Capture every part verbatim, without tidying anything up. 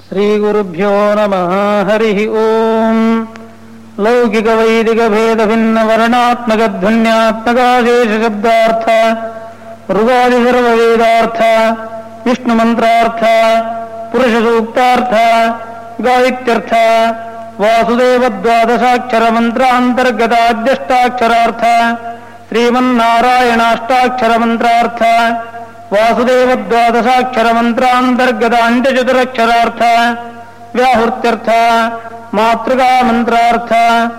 ಶ್ರೀಗುರುಭ್ಯೋ ನಮಃ. ಹರಿ ಓಂ. ಲೌಕಿಕ ವೈದಿಕ ಭೇದ ಭಿನ್ನ ವರ್ಣಾತ್ಮಕ ಧ್ವನ್ಯಾತ್ಮಕಾಶೇಷ ಶಬ್ದಾರ್ಥ ಋಗಾದಿ ಸರ್ವವೇದಾರ್ಥ ವಿಷ್ಣು ಮಂತ್ರಾರ್ಥ ಪುರುಷ ಸೂಕ್ತಾರ್ಥ ಗಾಯತ್ಯರ್ಥ ವಾಸುದೇವ ದ್ವಾದಶಾಕ್ಷರ ಮಂತ್ರಾಂತರ್ಗತ ಅಧ್ಯಷ್ಟಾಕ್ಷರಾರ್ಥ ಶ್ರೀಮನ್ನಾರಾಯಣಾಷ್ಟಾಕ್ಷರ ಮಂತ್ರಾರ್ಥ ವಾಸುದೇವ ದ್ವಾದಶಾಕ್ಷರ ಮಂತ್ರಾಂತರ್ಗತ ಅಂತ್ಯಚತುರಕ್ಷರಾರ್ಥ ವ್ಯಾಹೃತ್ಯರ್ಥ ಮಾತೃಕಾ ಮಂತ್ರಾರ್ಥ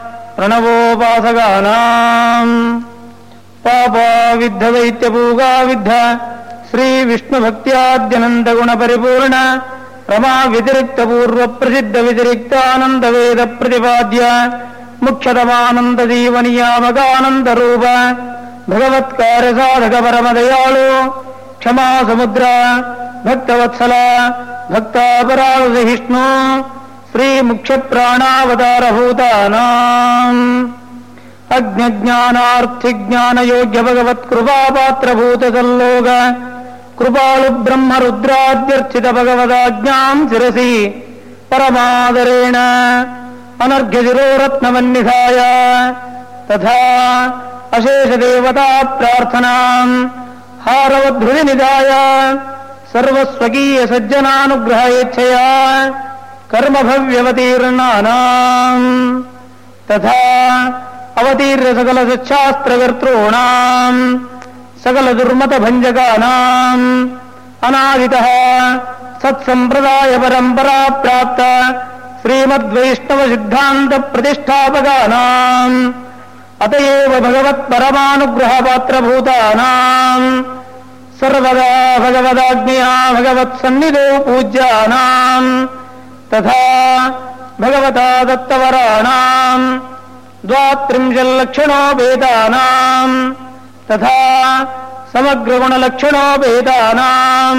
ಪ್ರಣವೋಪಾಸಗಾನಾಂ ಪಾಪ ವಿದ್ಧ ದೈತ್ಯ ಪೂಗಾ ವಿದ್ಧ ಶ್ರೀ ವಿಷ್ಣು ಭಕ್ತ್ಯಾದ್ಯನಂತ ಗುಣ ಪರಿಪೂರ್ಣ ರಮಾ ವ್ಯತಿರಿಕ್ತ ಪೂರ್ವ ಪ್ರಸಿದ್ಧ ವ್ಯತಿರಿಕ್ತ ಆನಂದ ವೇದ ಪ್ರತಿಪಾದ್ಯ ಮುಖ್ಯತಮಾನಂದ ಜೀವನಿಯಾಮಕಾನಂದ ರೂಪ ಭಗವತ್ಕಾರ್ಯ ಸಾಧಕ ಪರಮದಯಾಳು ಕ್ಷಮಾ ಸಮುದ್ರ ಭಕ್ತವತ್ಸಲ ಭಕ್ತಾಪರಾಧ ಸಹಿಷ್ಣು ಶ್ರೀ ಮುಖ್ಯ ಪ್ರಾಣಾವತಾರ ಭೂತಾನಾಂ ಅಜ್ಞಾನಾರ್ಥಿಜ್ಞಾನ ಯೋಗ್ಯ ಭಗವತ್ ಕೃಪಾಪಾತ್ರಭೂತ ಸಲ್ಲೋಕ ಕೃಪಾಳು ಬ್ರಹ್ಮ ರುದ್ರಾದ್ಯರ್ಚಿತ ಭಗವದಾಜ್ಞಾಂ ಶಿರಸಿ ಪರಮಾದರೇಣ ಅನರ್ಘ್ಯ ಶಿರೋರತ್ನವನ್ನಿಧಾಯ ತಥಾ ಅಶೇಷ ದೇವತಾ ಪ್ರಾರ್ಥನಾಂ ಹಾರವಧೃತಿ ನಿಧಾಯ ಸರ್ವಸ್ವಕೀಯ ಸಜ್ಜನಾನುಗ್ರಹ ಯೇಚ್ಛಯ ಕರ್ಮಭವ್ಯವತೀರ್ಣಾನಾಂ ತಥಾ ಅವತೀರ್ಯ ಸಕಲ ಸಚ್ಛಾಸ್ತ್ರಕರ್ತॄಣಾಂ ಸಕಲ ದುರ್ಮತ ಭಂಜಕಾನಾಂ ಅನಾದಿತಃ ಸತ್ಸಂಪ್ರದಾಯ ಪರಂಪರಾ ಪ್ರಾಪ್ತ ಶ್ರೀಮದ್ವೈಷ್ಣವ ಸಿದ್ಧಾಂತ ಪ್ರತಿಷ್ಠಾಪಕಾನಾಂ ಅತಯೇವ ಭಗವತ್ ಪರಮಾನುಗ್ರಹ ಪಾತ್ರಭೂತಾನಾಂ ಸರ್ವದಾ ಭಗವದಾಜ್ಞೆಯಾ ಭಗವತ್ ಸನ್ನಿಧೋ ಪೂಜ್ಯಾನಾಂ ತಥಾ ಭಗವತಾ ದತ್ತವರಾಣಾಂ ದ್ವಾತ್ರಿಂಶಲ್ಲಕ್ಷಣೋಪೇತಾನಾಂ ತಥಾ ಸಮಗ್ರಗುಣಲಕ್ಷಣೋಪೇತಾನಾಂ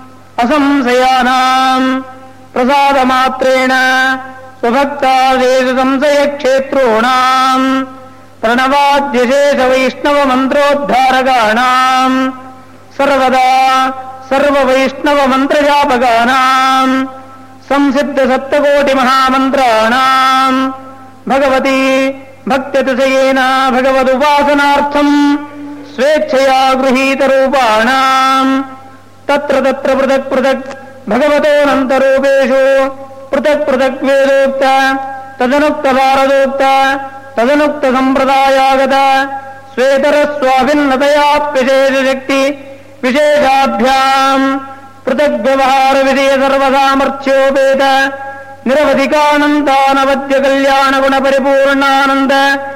ಅಸಂಶಯಾನಾಂ ಪ್ರಸಾದಮಾತ್ರೇಣ ಸ್ವಭಕ್ತಾದೇಶ ಸಂಶಯಕ್ಷೇತ್ರೋಣಾಂ ಪ್ರಣವಾದ್ಯಶೇಷ ವೈಷ್ಣವ ಮಂತ್ರೋದ್ಧಾರಕಾಣಾಂ ಸರ್ವದಾ ಸರ್ವವೈಷ್ಣವ ಮಂತ್ರಜಾಪಕಾನಾಂ ಸಂಸಿದ್ಧ ಸಪ್ತಕೋಟಿ ಮಹಾಮಂತ್ರಾಣಾಂ ಭಗವತಿ ಭಕ್ತ್ಯತಿಶಯೇನ ಭಗವದುಪಾಸನಾರ್ಥಂ ಸ್ವೇಚ್ಛಯಾ ಗೃಹೀತ ರೂಪಾಣಾಂ ತತ್ರ ತತ್ರ ಪೃಥಕ್ ಪೃಥಕ್ ಭಗವತೋನಂತರೂಪೇಷು ಪೃಥಕ್ ಪೃಥಕ್ ವೇದೋಕ್ತ ತದನುಕ್ತ ಭಾರದೋಕ್ತ ತದನುಕ್ತ ಸಂಪ್ರದಾಯಾಗತ ಸ್ವೇತರ ಸ್ವಾಭಿನ್ನತಯಾಪ್ಯಶೇಷ ಶಕ್ತಿ ವಿಶೇಷಾಭ್ಯಾಂ ಪೃಥಕ್ ವ್ಯವಹಾರ ವಿಷಯ ಸರ್ವಸಾಮರ್ಥ್ಯೋಪೇತ ನಿರವಧಿಕಾನಂದಾನವದ್ಯ ಕಲ್ಯಾಣ ಗುಣ ಪರಿಪೂರ್ಣಾನಂದ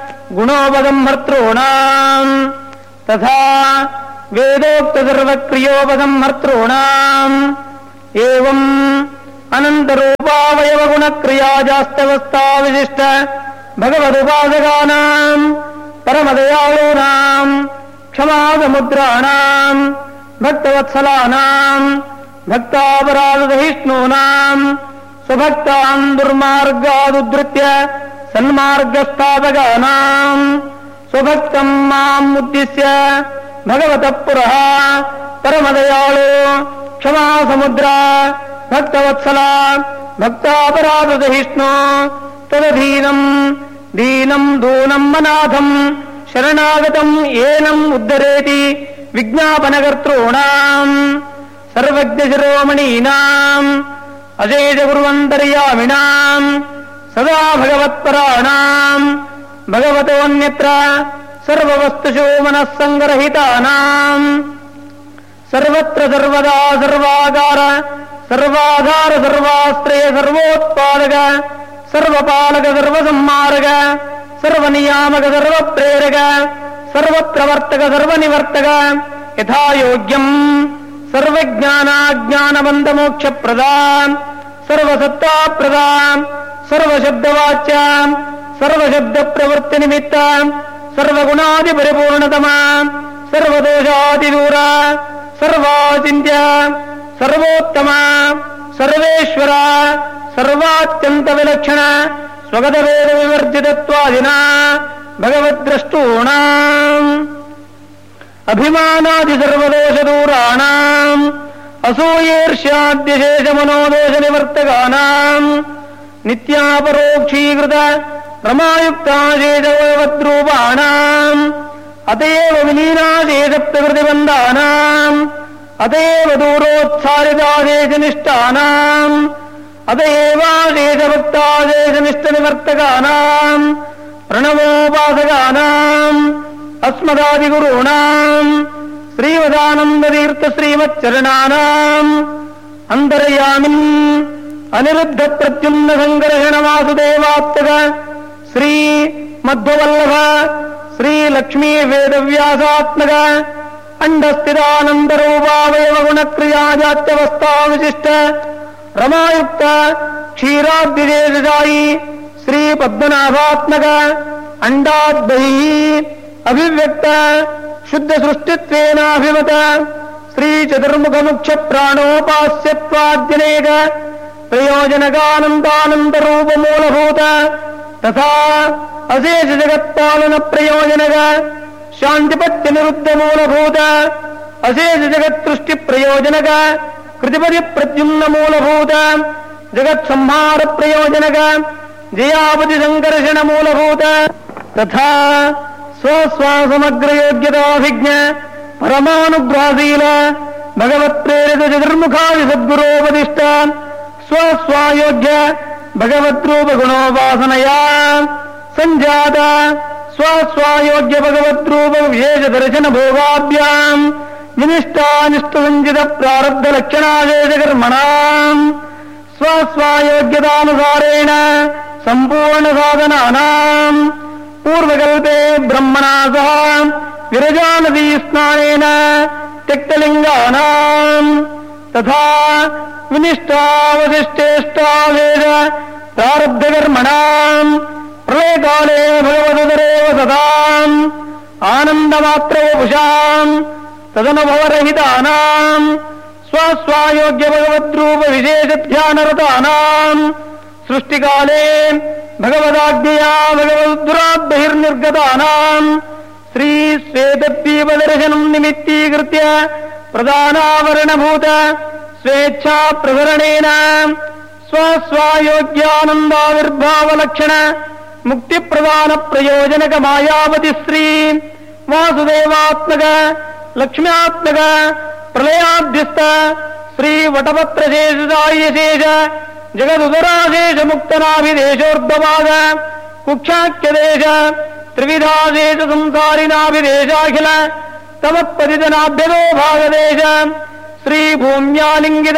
ಗುಣೋಪಸಂಹರ್ತॄಣಾಂ ತಥಾ ವೇದೋಕ್ತ ಸರ್ವಕ್ರಿಯೋಪಸಂಹರ್ತॄಣಾಂ ಏವಂ ಅನಂತರೂಪಾವಯವ ಗುಣಕ್ರಿಯಾಜಾಸ್ತವಸ್ಥಾ ವಿಶಿಷ್ಟ ಭಗವದುಪಾಸಕಾನಾಂ ಪರಮದಯಾಳೂನಾಂ ಕ್ಷಮಾಸಮುದ್ರಾಣಾಂ ಭಕ್ತವತ್ಸಲಾನಾಂ ಭಕ್ತಾಪರಾಧಸಹಿಷ್ಣೂನಾಂ ಸ್ವಭಕ್ತಾನ್ ದುರ್ಮಾರ್ಗಾದುದ್ಧೃತ್ಯ ಸನ್ಮಾರ್ಗಸ್ಥಾಪಕಾನಾಂ ಸ್ವಭಕ್ತಂ ಮಾಂ ಉದ್ದಿಶ್ಯ ಭಗವತಃ ಪುರಃ ಪರಮದಯಾಳು ಕ್ಷಮಾಸಮುದ್ರ ಭಕ್ತವತ್ಸಲ ಭಕ್ತಾಪರಾಧಸಹಿಷ್ಣು ತದಧೀನಂ ದೀನಂ ದೂನಂ ಅನಾಥಂ ಶರಣಾಗತಂ ಏನಂ ಉದ್ಧರೇತಿ ವಿಜ್ಞಾಪನಕರ್ತॄಣಾಂ ಸರ್ವಜ್ಞ ಶಿರೋಮಣೀನಾಂ ಅಶೇಷ ಗುರುವಂತರ್ಯಾಮಿಣಾಂ ಸದಾ ಭಗವತ್ಪರಾಣಾಂ ಭಗವತೋನ್ಯತ್ರ ಸರ್ವವಸ್ತುಷು ಮನಸ್ಸಂಗರಹಿತಾನಾಂ ಸರ್ವತ್ರ ಸರ್ವದಾ ಸರ್ವಾಗಾರ ಸರ್ವಾಧಾರ ಸರ್ವಾಶ್ರಯ ಸರ್ವೋತ್ಪಾದಕ ಸರ್ವಪಾಲಕ ಸರ್ವಸಂಹಾರಕ ಸರ್ವನಿಯಾಮಕ ಸರ್ವಪ್ರೇರಕ ಸರ್ವಪ್ರವರ್ತಕ ಸರ್ವನಿವರ್ತಕ ಯಥಾಯೋಗ್ಯಂ ಸರ್ವಜ್ಞಾನಾಜ್ಞಾನಬಂಧಮೋಕ್ಷಪ್ರದಾನ್ ಸರ್ವಸತ್ತಾಪ್ರದಾನ್ ಸರ್ವಶಬ್ದವಾಚ್ಯ ಸರ್ವಶಬ್ದಪ್ರವೃತ್ತಿನಿಮಿತ್ತ ಸರ್ವಗುಣಾದಿಪರಿಪೂರ್ಣತಮ ಸರ್ವದೋಷಾದಿದೂರ ಸರ್ವಾಚಿಂತ್ಯ ಸರ್ವೋತ್ತಮ ಸರ್ವೇಶ್ವರ ಸರ್ವಾತ್ಯಂತ ವಿಲಕ್ಷಣ ಸ್ವಗತ ವೇದ ವಿವರ್ಜಿತತ್ವಾದಿನ ಭಗವದ್ದ್ರಷ್ಟೂಣಾಂ ಅಭಿಮಾನಾದಿ ಸರ್ವದೋಷ ದೂರಾಣಾಂ ಅಸೂಯೇರ್ಷ್ಯಾದ್ಯಶೇಷ ಮನೋದೋಷ ನಿವರ್ತಕಾನಾಂ ನಿತ್ಯಾಪರೋಕ್ಷೀಕೃತ ರಮಾಯುಕ್ತಾಶೇಷವದ್ರೂಪಾಣಾಂ ಅತಯೇವ ವಿಲೀನಾಶೇಷ ಪ್ರಕೃತಿಬಂಧಾನಾಂ ಅತಯೇವ ದೂರೋತ್ಸಾರಿತಾಶೇಷನಿಷ್ಠಾನಾಂ ಅತಯೇವಾಶೇಷಭಕ್ತಾಶೇಷನಿಷ್ಠನಿವರ್ತಕಾನಾಂ ಪ್ರಣವೋಪಾಸಕಾನಾಂ ಅಸ್ಮದಾದಿಗುರುಣಾಂ ಶ್ರೀವದಾನಂದತೀರ್ಥ ಶ್ರೀಮಚ್ಚರಣಾನಾಂ ಅಂತರ್ಯಾಮಿನ್ ಅನಿರುದ್ಧ ಪ್ರದ್ಯುಮ್ನ ಸಂಕರ್ಷಣ ವಾಸುದೇವಾತ್ಮಕ ಶ್ರೀ ಮಧ್ವವಲ್ಲಭ ಶ್ರೀ ಲಕ್ಷ್ಮೀ ವೇದವ್ಯಾಸಾತ್ಮಕ ಅಂಡಸ್ಥಿತಾನಂದರೂಪಾವಯವ ಗುಣಕ್ರಿಯಾಜಾತ್ಯವಸ್ಥಾ ವಿಶಿಷ್ಟ ರಮಾಯುಕ್ತ ಕ್ಷೀರಾದ್ವಿಜೇಶಾಯಿ ಶ್ರೀ ಪದ್ಮನಾಭಾತ್ಮಕ ಅಂಡಾದ್ಬಹಿ ಅಭಿವ್ಯಕ್ತ ಶುದ್ಧ ಸೃಷ್ಟಿತ್ವೇನಾಭಿಮತ ಶ್ರೀ ಚತುರ್ಮುಖ ಮುಖ್ಯ ಪ್ರಾಣೋಪಾಸ್ಯತ್ವಾದ್ಯನೇಕ ಪ್ರಯೋಜನಕಾನಂದಾನಂದ ರೂಪ ಮೂಲಭೂತ ತಥಾ ಅಶೇಷ ಜಗತ್ಪಾಲನ ಪ್ರಯೋಜನಕ ಶಾಂತಿಪತ್ಯ ನಿರುದ್ಧ ಮೂಲಭೂತ ಅಶೇಷ ಜಗತ್ಸೃಷ್ಟಿ ಪ್ರಯೋಜನಕ ಕೃತಿಪದಿ ಪ್ರದ್ಯುಮ್ನ ಮೂಲಭೂತ ಜಗತ್ ಸಂಹಾರ ಪ್ರಯೋಜನಕ ಜಯಾಪತಿ ಸಂಕರ್ಷಣ ಮೂಲಭೂತ ತಥಾ ಸ್ವಸ್ವಾಸಮಗ್ರ ಯೋಗ್ಯತಾಭಿಜ್ಞ ಪರಮಾನುಗ್ರಹಶೀಲ ಭಗವತ್ ಪ್ರೇರಿತ ಚತುರ್ಮುಖಾದಿ ಸದ್ಗುರೋಪದಿಷ್ಟ ಸ್ವಸ್ವಾಯೋಗ್ಯ ಭಗವದ್ರೂಪ ಗುಣೋಪಾಸನಯ ಸಂಜಾತ ಸ್ವಸ್ವಾಯೋಗ್ಯ ಭಗವದ್ರೂಪ ವಿಶೇಷ ದರ್ಶನ ಭೋಗಾಭ್ಯಾಂ ವಿನಿಷ್ಟಾನಿಷ್ಠ ಸಂಚಿತ ಪ್ರಾರಬ್ಧ ಲಕ್ಷಣಾಶೇಷ ಕರ್ಮಣಾಂ ಸ್ವಸ್ವಾಯೋಗ್ಯತಾನುಸಾರೇಣ ಸಂಪೂರ್ಣ ಸಾಧನಾನಾಂ ಪೂರ್ವಕಲ್ಪೆ ಬ್ರಹ್ಮಣಾ ಸಹ ವಿರಜಾನದೀ ಸ್ನಾನೇನ ತ್ಯಕ್ತಲಿಂಗಾನಾಂ ತಥಾ ವಿನಿಷ್ಟಾವಶಿಷ್ಟೇಷ್ಟಾವೇದ ಪ್ರಾರಬ್ಧಕರ್ಮಣಾಂ ಪ್ರಳಯಕಾಲೇ ಭಗವದರೇವ ಸದಾಂ ಆನಂದಮಾತ್ರವಪುಷಾಂ ತದನುಭವರಹಿತಾನಾಂ ಸ್ವಸ್ವಾಯೋಗ್ಯ ಭಗವದ್ರೂಪ ವಿಶೇಷ ಧ್ಯಾನರತಾನಾಂ ಸೃಷ್ಟಿಕಾಲೇ ಭಗವದಾಜ್ಞೆಯ ಭಗವದ್ದುರಾದ್ಬಹಿರ್ನಿರ್ಗತಾನಾಂ ಶ್ರೀ ಶ್ವೇತದ್ವೀಪದರ್ಶನಂ ನಿಮಿತ್ತೀಕೃತ್ಯ ಪ್ರಧಾನಾವರಣಭೂತ ಸ್ವೇಚ್ಛಾ ಪ್ರಕರಣೇನ ಸ್ವಸ್ವಾಯೋಗ್ಯಾನಂದಾವಿರ್ಭಾವಲಕ್ಷಣ ಮುಕ್ತಿ ಪ್ರದಾನ ಪ್ರಯೋಜನಕ ಮಾಯಾವತಿ ಶ್ರೀ ವಾಸುದೇವಾತ್ಮಕ ಲಕ್ಷ್ಮ್ಯಾತ್ಮಕ ಪ್ರಳಯಾಧ್ಯಸ್ಥ ಶ್ರೀ ವಟಪತ್ರಶೇಷಾಯಶೇಷ ಜಗದುದರಾಶೇಷ ಮುಕ್ತನಾಭಿದೇಶೋರ್ಧವಾದ ಕುಕ್ಷಾಖ್ಯದೇಶ ತ್ರಿವಿಧಾಶೇಷ ಸಂಸಾರಿನಾಭಿದೇಶಾಖಿಲ ತಮತ್ಪದಿತನಾಭ್ಯದೋ ಭಾಗದೇಶ ಶ್ರೀ ಭೂಮ್ಯಾಲಿಂಗಿತ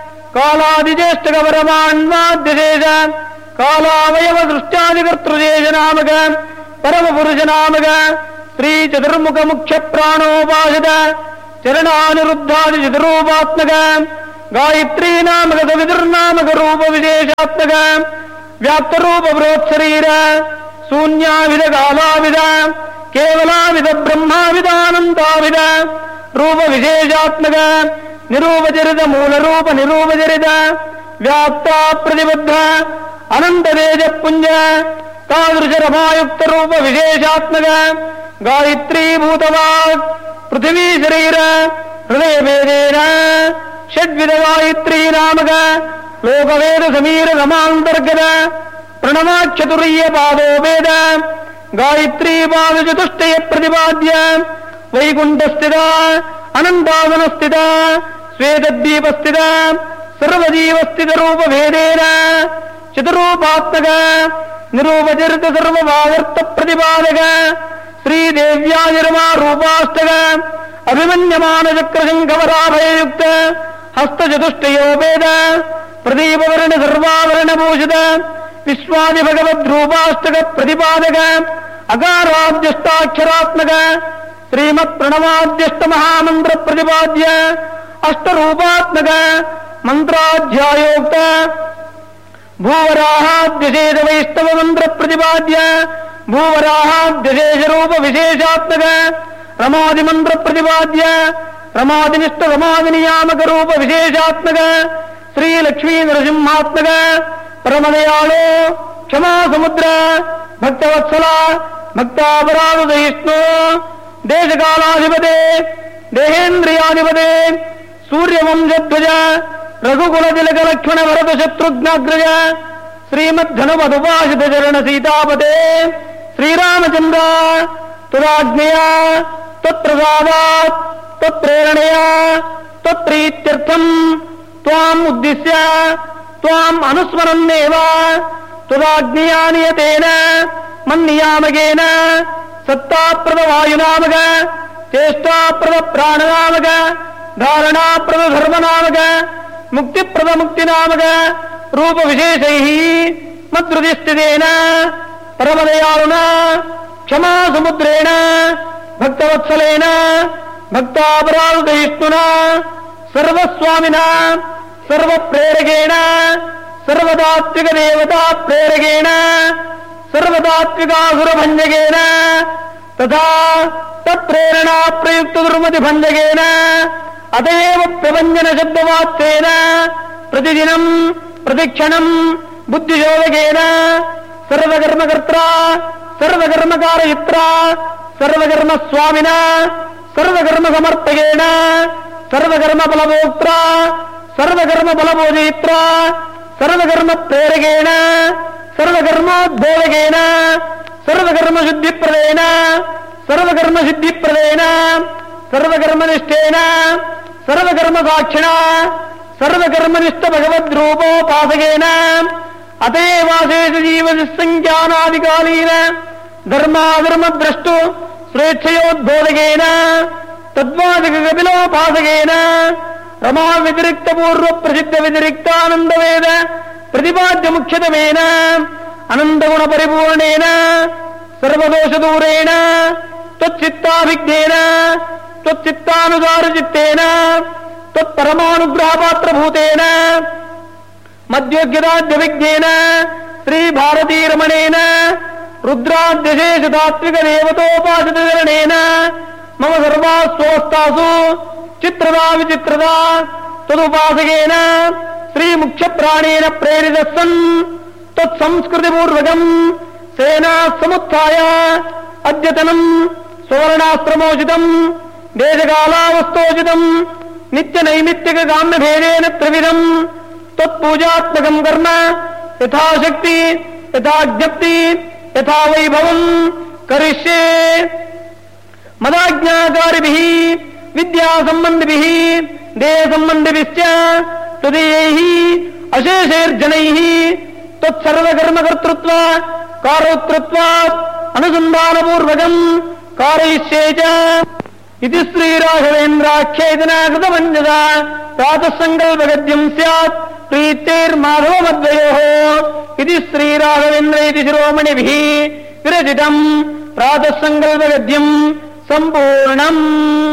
ಕಾಲಾದಿಜ್ಯೇಷ್ಠಗವರಮಾನ್ವಾದ್ಯಶೇಷ ಕಾಲಾವಯವ ದೃಷ್ಟ್ಯಾದಿಕರ್ತೃಶೇಷ ನಾಮಕ ಪರಮಪುರುಷ ನಾಮಕ ಶ್ರೀ ಚತುರ್ಮುಖ ಮುಖ್ಯ ಪ್ರಾಣೋಪಾಸಿತ ಚರಣಾನಿರುದ್ಧಾದಿ ಚತುರೂಪಾತ್ಮಕ ಗಾಯತ್ರೀ ನಾಮಕ ಸವಿದುರ್ನಾಮಕ ರೂಪ ವಿಶೇಷಾತ್ಮಕ ವ್ಯಾಪ್ತರೂಪ ಬೃಹತ್ಶರೀರ ಶೂನ್ಯಾವಿಧ ಕಾಲಾವಿಧ ಕೇವಲಾವಿಧ ಬ್ರಹ್ಮಾವಿಧಾನಂತಾವಿಧ ರೂಪ ವಿಶೇಷಾತ್ಮಕ ನಿರೂಪಚರಿತ ಮೂಲರೂಪ ನಿರೂಪಚರಿತ ವ್ಯಾಪ್ತ ಪ್ರತಿಬದ್ಧ ಅನಂತ ತೇಜ ಪುಂಜ ತಾದೃಶ ರಮಾಯುಕ್ತ ರೂಪ ವಿಶೇಷಾತ್ಮಕ ಗಾಯತ್ರೀ ಭೂತವಾಗ್ ಪೃಥಿವೀ ಶರೀರ ಹೃದಯ ಭೇದೇನ ಷಡ್ವಿಧ ಗಾಯತ್ರೀ ನಾಮಕ ಲೋಕವೇದ ಸಮೀರ ರಮಾಂತರ್ಗತ ಪ್ರಣವಾಕ್ಷತುರ್ಯ ಪಾದೋಪೇದ ಗಾಯತ್ರೀ ಪಾದ ಚತುಷ್ಟಯ ಪ್ರತಿಪಾದ್ಯ ವೈಕುಂಠಸ್ಥಿತ ಅನಂತಾಸನಸ್ಥಿತ ಶ್ವೇತದ್ವೀಪಸ್ಥಿತ ಸರ್ವಜೀವಸ್ಥಿತ ರೂಪ ಭೇದೇನ ಚತುರೂಪಾತ್ಮಕ ನಿರೂಪಚರಿತ ಸರ್ವಭಾಗರ್ಥ ಪ್ರತಿಪಾದಕ ಶ್ರೀದೇವ್ಯಾನಿರ್ಮಾ ರೂಪಾಷ್ಟಕ ಅಭಿಮನ್ಯಮಾನ ಚಕ್ರಶಂಖವರಾಭಯಯುಕ್ತ ಹಸ್ತಚತುಷ್ಟಯೋಪೇದ ಪ್ರದೀಪವರ್ಣ ಸರ್ವಾಭರಣಭೂಷಿತ ವಿಶ್ವಾದಿ ಭಗವದ್ರೂಪಾಷ್ಟಕ ಪ್ರತಿಪಾದಕ ಅಕಾರಾದ್ಯಷ್ಟಾಕ್ಷರಾತ್ಮಕ ಶ್ರೀಮತ್ ಪ್ರಣವಾದ್ಯಷ್ಟ ಮಹಾಮಂತ್ರ ಪ್ರತಿಪಾದ್ಯ ಅಷ್ಟರೂಪಾತ್ಮಕ ಮಂತ್ರಾಧ್ಯಾಯೋಕ್ತ ಭೂವರಾಹಾದ್ಯಶೇಷ ವೈಷ್ಣವ ಮಂತ್ರ ಪ್ರತಿಪಾದ್ಯ ಭೂವರಾಹಾದ್ಯಶೇಷ ರೂಪ ವಿಶೇಷಾತ್ಮಕ ರಮಾದಿ ಮಂತ್ರ ಪ್ರತಿಪಾದ್ಯ ರಮಾದಿನಿಷ್ಠ ರಮಾದಿ ನಿಯಾಮಕ ರೂಪ ವಿಶೇಷಾತ್ಮಕ ಶ್ರೀ ಲಕ್ಷ್ಮೀ ನರಸಿಂಹಾತ್ಮಕ ಪರಮದಯಾಳು ಕ್ಷಮಾ ಸಮುದ್ರ ಭಕ್ತವತ್ಸಲ ಭಕ್ತಾಪರಾಧ ಸಹಿಷ್ಣು ದೇಶಕಾಲಾಧಿಪತೆ ದೇಹೇಂದ್ರಿಯಾಧಿಪತೆ ಸೂರ್ಯವಂಶಧ್ವಜ ರಘುಕುಲ ತಿಲಕ ಲಕ್ಷ್ಮಣ ಭರತ ಶತ್ರುಘ್ನಾಗ್ರಜ ಶ್ರೀಮದ್ಧನುಮಧುಪಾಶಿತ ಚರಣ ಸೀತಾಪತೆ ಶ್ರೀರಾಮಚಂದ್ರ ತುರಾಜ್ಞೆಯ ತತ್ಪ್ರಸಾದಾತ್ ತತ್ಪ್ರೇರಣೆಯ ತತ್ಪ್ರೀತ್ಯರ್ಥಂ ತ್ವಾಂ ಉದ್ದಿಶ್ಯ ತ್ವಾಂ ಅನುಸ್ಮರನ್ನೇವ ತ್ವದಾಜ್ಞೆಯಾ ನಿಯತೇನ ಮನ್ನಿಯಾಮಕೇನ ಸತ್ತಾಪ್ರದ ವಾಯುನಾಮಕ ಚೇಷ್ಟಾಪ್ರದ ಪ್ರಾಣನಾಮಕ ಧಾರಣಾಪ್ರದ ಧರ್ಮನಾಮಕ ಮುಕ್ತಿಪ್ರದ ಮುಕ್ತಿನಾಮಕ ರೂಪ ವಿಶೇಷೈ ಮದ್ರುದಿಷ್ಠಿತೇನ ಪರಮದಯಾಳುನ ಕ್ಷಮಾ ಸಮುದ್ರೇಣ ಭಕ್ತವತ್ಸಲೇನ ಭಕ್ತಾಪರಾಧಯಿಷ್ಣುನ ಸರ್ವಸ್ವಾಮಿನ ಸರ್ವಪ್ರೇರಕೇಣ ಸರ್ವತಾತ್ವಿಕ ದೇವತಾ ಪ್ರೇರಕೇಣ ಸರ್ವತಾತ್ವಿಕಾಸುರಭಂಜಕೇನ ತಥಾ ತತ್ಪ್ರೇರಣಾ ಪ್ರಯುಕ್ತ ದುರ್ಮತಿ ಭಂಜಕೇನ ಅತಯೇವ ಪ್ರಭಂಜನ ಶಬ್ದವಾತ್ಯೇನ ಪ್ರತಿದಿನಂ ಪ್ರತಿಕ್ಷಣಂ ಬುದ್ಧಿಶೋಧಕೇನ ಸರ್ವಕರ್ಮಕರ್ತ ಸರ್ವಕರ್ಮಕಾರಯಿತ್ರ ಸರ್ವಕರ್ಮ ಸ್ವಾಮಿನ ಸರ್ವಕರ್ಮ ಸಮರ್ಥಕೇನ ಸರ್ವಕರ್ಮ ಫಲಭೋಕ್ತ ಸರ್ವಕರ್ಮ ಫಲಭೋಜಯಿತ್ರ ಸರ್ವಕರ್ಮ ಪ್ರೇರಕೇಣ ಸರ್ವಕರ್ಮೋದ್ಬೋಧಕೇನ ಸರ್ವಕರ್ಮ ಶುದ್ಧಿಪ್ರದೇನ ಸರ್ವಕರ್ಮ ಸಿದ್ಧಿಪ್ರದೇನ ಸರ್ವಕರ್ಮನಿಷ್ಠೇನ ಸರ್ವಕರ್ಮ ಸಾಕ್ಷಿಣ ಸರ್ವಕರ್ಮನಿಷ್ಠ ಭಗವದ್ರೂಪೋಪಾಸಕೇನ ಅತೇವಾಶೇಷ ಜೀವಸಂಖ್ಯಾನಾದಿಕಾಲೀನ ಧರ್ಮಾಧರ್ಮದ್ರಷ್ಟು ಸ್ವೇಚ್ಛಯೋದ್ಬೋಧಕೇನ ತದ್ವಾದಕ ಕಪಿಲೋಪಾಸಕೇನ ರಮಾ ವ್ಯತಿರಿಕ್ತ ಪೂರ್ವ ಪ್ರಸಿದ್ಧ ವ್ಯತಿರಿಕ್ತಾನಂದ ವೇದ ಪ್ರತಿಪಾದ್ಯ ಮುಖ್ಯತಮೇನ ಅನಂತಗುಣ ಪರಿಪೂರ್ಣೇನ ಸರ್ವದೋಷ ದೂರೇಣ ತ್ವಚ್ಚಿತ್ತಾಭಿಜ್ಞೇನ ತ್ವಚ್ಚಿತ್ತಾನುಸಾರ ಚಿತ್ತೇನ ತ್ವತ್ಪರಮಾನುಗ್ರಹ ಪಾತ್ರಭೂತೇನ ಮಧ್ಯೋಗ್ಯದಾದ್ಯವಿಜ್ಞೇನ ಶ್ರೀ ಭಾರತೀರಮಣೇನ ರುದ್ರಾದ್ಯಶೇಷ ತಾತ್ವಿಕ ದೇವತೋಪಾಸಿತರಣೇನ ಮಮ ಸರ್ವಾಸ್ವಸ್ಥಾಸು ಚಿತ್ರದ ವಿಚಿತ್ರದ ತದುಪಾಸಕೇನ ಶ್ರೀ ಮುಖ್ಯ ಪ್ರಾಣೇನ ಪ್ರೇರಿತ ಸನ್ ತತ್ಸಂಸ್ಕೃತಿ ಪೂರ್ವಕಂ ಸೇನಾ ಸಮುತ್ಥಾಯ ಅದ್ಯತನಂ ಸುವರ್ಣಾಶ್ರಮೋಚಿತಂ ದೇಶಕಾಲಾವಸ್ಥೋಚಿತಂ ನಿತ್ಯ ನೈಮಿತ್ತಿಕ ಕಾಮ್ಯ ಭೇದೇನ ತ್ರಿವಿಧಂ ತತ್ಪೂಜಾತ್ಮಕಂ ಕರ್ಮ ಯಥಾಶಕ್ತಿ ಯಥಾಜ್ಞಪ್ತಿ ಯಥಾ ವೈಭವಂ ಕರಿಷ್ಯೆ ಮದಾಜ್ಞಾಕಾರಿಭಿಃ ವಿದ್ಯಾ ಸಂಬಂಧಿಭಿಃ ದೇಹ ಸಂಬಂಧಿಭಿಶ್ಚ ತದೀಯೈಃ ಅಶೇಷೈರ್ಜನೈಃ ತತ್ಸರ್ವಕರ್ಮಕರ್ತೃತ್ವ ಕಾರೋಕ್ತೃತ್ವಾತ್ ಅನುಸಂಧಾನಪೂರ್ವಕಂ ಕಾರಯಿಷ್ಯೇ ಚ ಇತಿ ಶ್ರೀರಾಘವೇಂದ್ರಾಖ್ಯೇತನ ಕೃತಪಂಚದ ಪ್ರಾತಃ ಸಂಕಲ್ಪಗದ್ಯಂ ಸ್ಯಾತ್ ಪ್ರೀತೈರ್ಮಾಧವಮದ್ವಯೋಃ ಇತಿ ಶ್ರೀರಾಘವೇಂದ್ರ ಇತಿ ಶಿರೋಮಣಿಭಿಃ ವಿರಚಿತಂ ಪ್ರಾತಃ ಸಂಕಲ್ಪಗದ್ಯಂ ಸಂಪೂರ್ಣಂ.